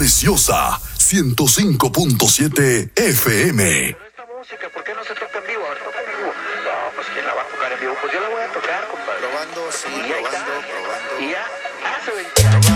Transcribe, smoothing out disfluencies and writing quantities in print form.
Preciosa 105.7 FM. Pero esta música, ¿por qué no se toca en vivo? A ver, toca en vivo. No, pues ¿quién la va a tocar en vivo? Pues yo la voy a tocar, compadre. Probando, sí, Y ahí está. probando. Y ya hace 20 años.